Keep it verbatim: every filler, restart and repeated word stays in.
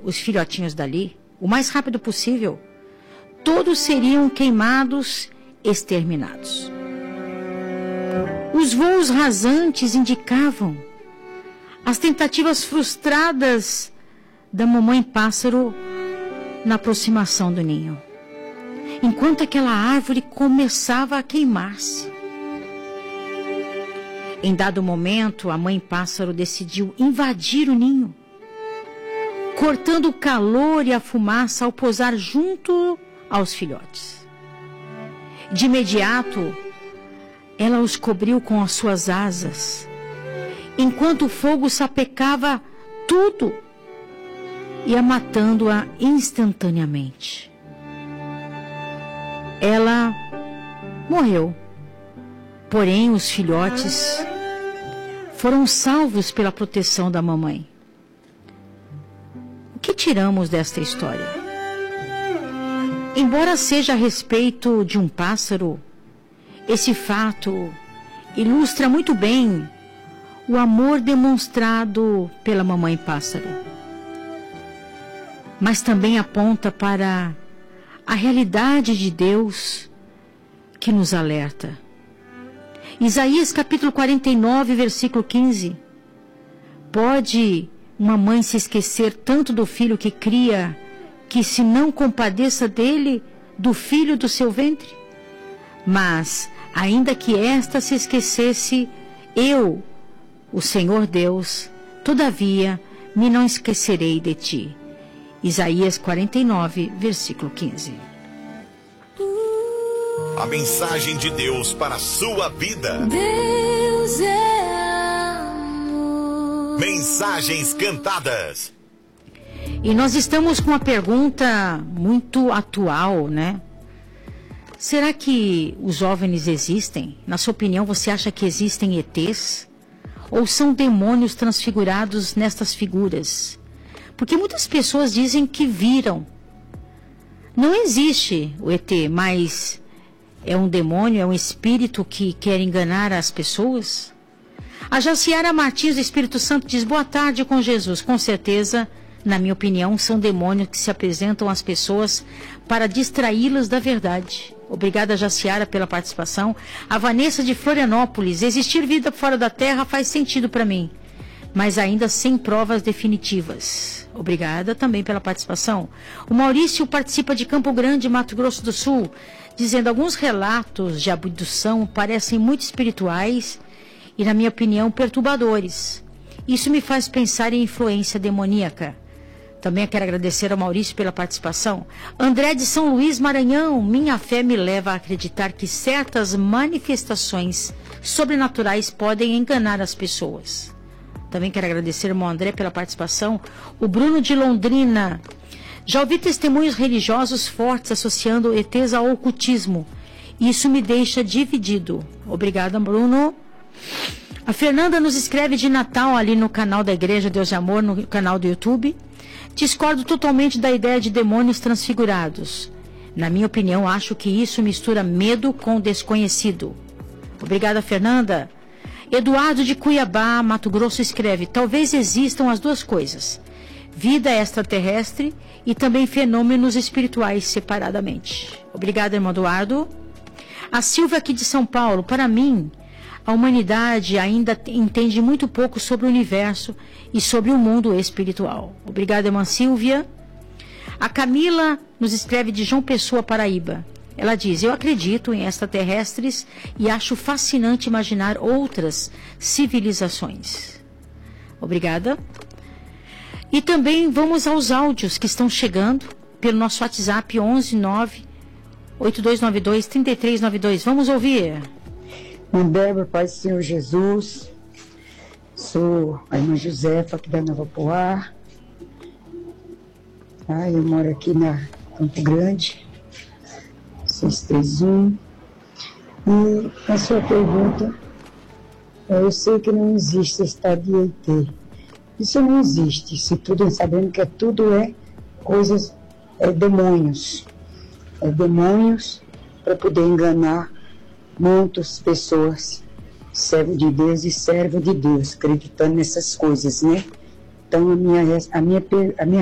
os filhotinhos dali, o mais rápido possível, todos seriam queimados, exterminados. Os voos rasantes indicavam as tentativas frustradas da mamãe pássaro na aproximação do ninho, enquanto aquela árvore começava a queimar-se. Em dado momento, a mãe pássaro decidiu invadir o ninho, cortando o calor e a fumaça ao pousar junto aos filhotes. De imediato, ela os cobriu com as suas asas, enquanto o fogo sapecava tudo, ia matando-a instantaneamente. Ela morreu, porém os filhotes foram salvos pela proteção da mamãe. O que tiramos desta história? Embora seja a respeito de um pássaro, esse fato ilustra muito bem o amor demonstrado pela mamãe pássaro, mas também aponta para a realidade de Deus que nos alerta. Isaías capítulo quarenta e nove, versículo quinze. Pode uma mãe se esquecer tanto do filho que cria, que se não compadeça dele, do filho do seu ventre? Mas, ainda que esta se esquecesse, eu, o Senhor Deus, todavia me não esquecerei de ti. Isaías quarenta e nove, versículo quinze. A mensagem de Deus para a sua vida. Deus é amor. Mensagens cantadas. E nós estamos com uma pergunta muito atual, né? Será que os OVNIs existem? Na sua opinião, você acha que existem E Tês? Ou são demônios transfigurados nestas figuras? Porque muitas pessoas dizem que viram. Não existe o E T, mas é um demônio, é um espírito que quer enganar as pessoas? A Jaciara Martins do Espírito Santo diz: boa tarde com Jesus. Com certeza, na minha opinião, são demônios que se apresentam às pessoas para distraí-las da verdade. Obrigada, Jaciara, pela participação. A Vanessa de Florianópolis: existir vida fora da Terra faz sentido para mim, mas ainda sem provas definitivas. Obrigada também pela participação. O Maurício participa de Campo Grande, Mato Grosso do Sul, dizendo: alguns relatos de abdução parecem muito espirituais e, na minha opinião, perturbadores. Isso me faz pensar em influência demoníaca. Também quero agradecer ao Maurício pela participação. André de São Luís, Maranhão: minha fé me leva a acreditar que certas manifestações sobrenaturais podem enganar as pessoas. Também quero agradecer ao irmão André pela participação. O Bruno de Londrina: já ouvi testemunhos religiosos fortes associando E Tês ao ocultismo. Isso me deixa dividido. Obrigada, Bruno. A Fernanda nos escreve de Natal ali no canal da Igreja Deus de Amor, no canal do YouTube. Discordo totalmente da ideia de demônios transfigurados. Na minha opinião, acho que isso mistura medo com desconhecido. Obrigada, Fernanda. Eduardo de Cuiabá, Mato Grosso, escreve: talvez existam as duas coisas, vida extraterrestre e também fenômenos espirituais separadamente. Obrigada, irmão Eduardo. A Silvia aqui de São Paulo: para mim, a humanidade ainda entende muito pouco sobre o universo e sobre o mundo espiritual. Obrigada, irmã Silvia. A Camila nos escreve de João Pessoa, Paraíba. Ela diz: eu acredito em extraterrestres e acho fascinante imaginar outras civilizações. Obrigada. E também vamos aos áudios que estão chegando pelo nosso WhatsApp onze nove oito dois nove dois três três nove dois. Vamos ouvir. Irmã Débora, Pai do Senhor Jesus, sou a irmã Josefa, aqui da Nova Poá. Ah, eu moro aqui na Campo Grande, seis três um. E a sua pergunta, eu sei que não existe estado de E T. Isso não existe, se tudo, sabendo que é, tudo é coisas, é demônios. É demônios para poder enganar muitas pessoas, servo de Deus e servo de Deus, acreditando nessas coisas, né? Então, a minha, a minha, a minha